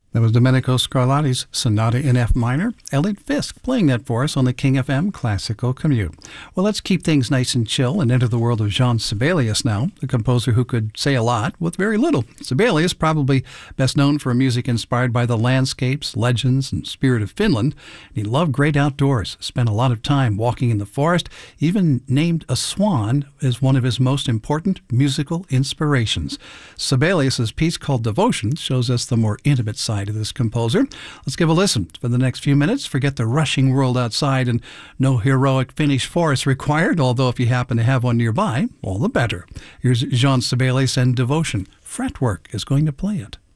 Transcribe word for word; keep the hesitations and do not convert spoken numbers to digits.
That was Domenico Scarlatti's Sonata in F minor. Elliot Fisk playing that for us on the King F M Classical Commute. Well, let's keep things nice and chill and enter the world of Jean Sibelius now, a composer who could say a lot with very little. Sibelius, probably best known for music inspired by the landscapes, legends, and spirit of Finland. He loved great outdoors, spent a lot of time walking in the forest, even named a swan as one of his most important musical inspirations. Sibelius's piece called Devotion shows us the more intimate side of this composer. Let's give a listen for the next few minutes. Forget the rushing world outside and no heroic Finnish forest required, although if you happen to have one nearby, all the better. Here's Jean Sibelius and Devotion. Fretwork is going to play it.